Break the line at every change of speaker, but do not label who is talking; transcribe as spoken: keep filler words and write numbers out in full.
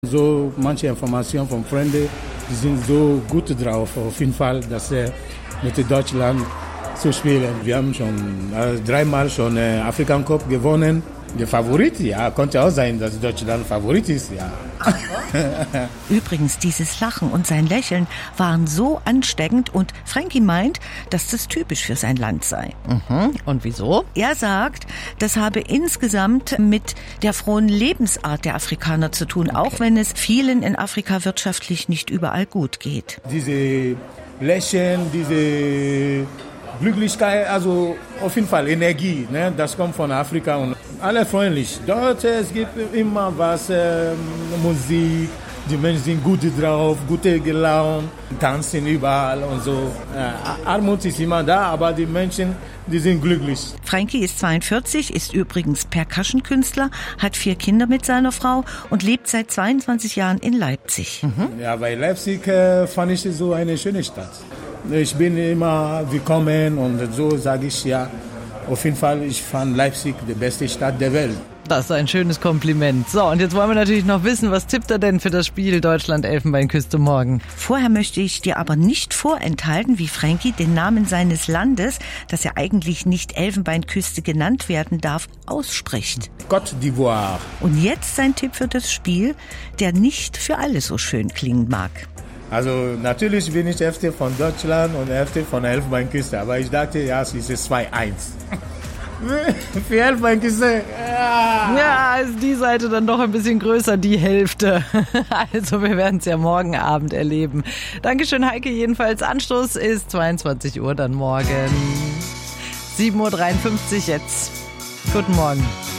So manche Informationen von Freunden, die sind so gut drauf, auf jeden Fall, dass äh, mit Deutschland zu spielen. Wir haben schon äh, dreimal schon äh, African Cup gewonnen. Der Favorit, ja, konnte auch sein, dass Deutschland Favorit ist, ja.
Übrigens, dieses Lachen und sein Lächeln waren so ansteckend und Frankie meint, dass das typisch für sein Land sei.
Mhm. Und wieso?
Er sagt, das habe insgesamt mit der frohen Lebensart der Afrikaner zu tun, okay. Auch wenn es vielen in Afrika wirtschaftlich nicht überall gut geht.
Diese Lächeln, diese Glücklichkeit, also auf jeden Fall Energie, ne? Das kommt von Afrika und alle freundlich. Dort es gibt immer was, äh, Musik, die Menschen sind gut drauf, gute gelaunt, tanzen überall und so. Äh, Armut ist immer da, aber die Menschen, die sind glücklich.
Frankie ist zweiundvierzig, ist übrigens Percussion-Künstler, hat vier Kinder mit seiner Frau und lebt seit zweiundzwanzig Jahren in Leipzig.
Mhm. Ja, weil Leipzig äh, fand ich so eine schöne Stadt. Ich bin immer willkommen und so sage ich ja. Auf jeden Fall, ich fand Leipzig die beste Stadt der Welt.
Das ist ein schönes Kompliment. So, und jetzt wollen wir natürlich noch wissen, was tippt er denn für das Spiel Deutschland-Elfenbeinküste morgen?
Vorher möchte ich dir aber nicht vorenthalten, wie Frankie den Namen seines Landes, das ja eigentlich nicht Elfenbeinküste genannt werden darf, ausspricht.
Côte d'Ivoire.
Und jetzt sein Tipp für das Spiel, der nicht für alle so schön klingen mag.
Also natürlich bin ich Hälfte von Deutschland und Hälfte von der Elfenbeinküste, aber ich dachte, ja, es ist zwei eins. Für Elfenbeinküste. Ja.
ja, ist die Seite dann doch ein bisschen größer, die Hälfte. Also wir werden es ja morgen Abend erleben. Dankeschön, Heike, jedenfalls. Anstoß ist zweiundzwanzig Uhr dann morgen. sieben Uhr dreiundfünfzig jetzt. Guten Morgen.